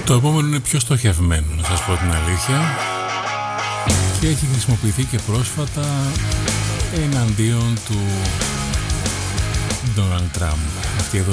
Το επόμενο είναι πιο στοχευμένο, να σας πω την αλήθεια, και έχει χρησιμοποιηθεί και πρόσφατα εναντίον του Donald Trump. Αυτή εδώ